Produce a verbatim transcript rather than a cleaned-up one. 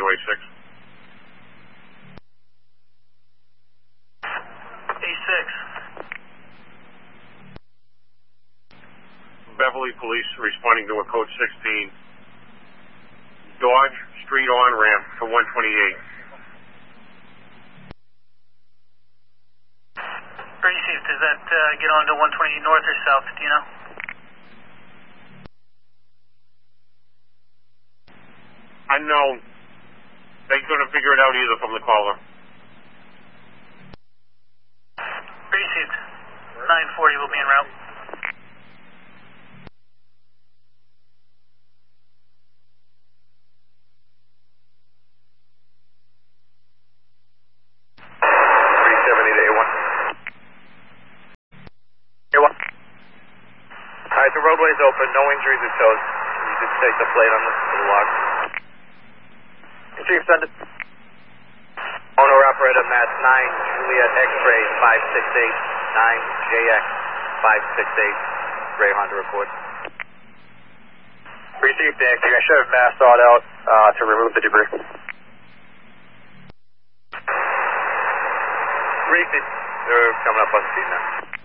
A six. A six. Beverly Police responding to a code sixteen. Dodge Street on-ramp to one twenty-eight. Received. Does that uh, get on to one twenty-eight north or south? Do you know? Unknown. They couldn't figure it out either from the caller. Received. nine forty will be en route. three seventy to A one. A one. Alright, the roadway's open. No injuries or tows. You just take the plate on the, the log. Chief, send it. Owner operator Matt nine Juliet X-ray five six eight nine J X five six eight Gray Honda report. Received, Dan. I should have mass thawed out uh, to remove the debris. Received. They're coming up on the scene now.